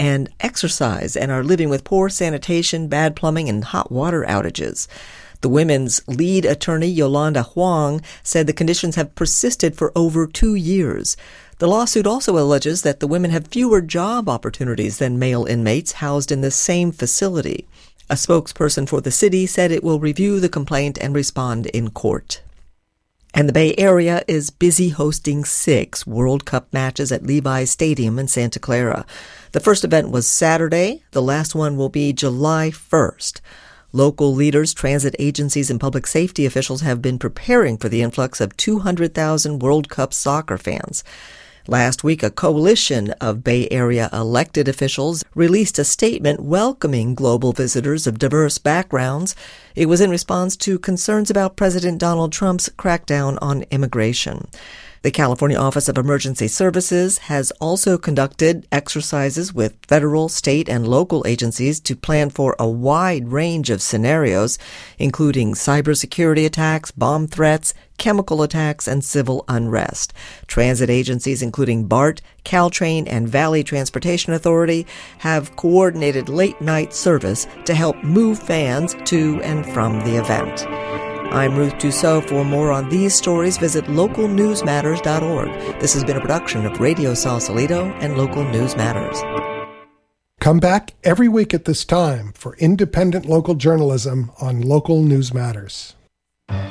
and exercise and are living with poor sanitation, bad plumbing, and hot water outages. The women's lead attorney, Yolanda Huang, said the conditions have persisted for over 2 years. The lawsuit also alleges that the women have fewer job opportunities than male inmates housed in the same facility. A spokesperson for the city said it will review the complaint and respond in court. And the Bay Area is busy hosting 6 World Cup matches at Levi's Stadium in Santa Clara. The first event was Saturday. The last one will be July 1st. Local leaders, transit agencies, and public safety officials have been preparing for the influx of 200,000 World Cup soccer fans. Last week, a coalition of Bay Area elected officials released a statement welcoming global visitors of diverse backgrounds. It was in response to concerns about President Donald Trump's crackdown on immigration. The California Office of Emergency Services has also conducted exercises with federal, state, and local agencies to plan for a wide range of scenarios, including cybersecurity attacks, bomb threats, chemical attacks, and civil unrest. Transit agencies including BART, Caltrain, and Valley Transportation Authority have coordinated late-night service to help move fans to and from the event. I'm Ruth Dussault. For more on these stories, visit localnewsmatters.org. This has been a production of Radio Sausalito and Local News Matters. Come back every week at this time for independent local journalism on Local News Matters.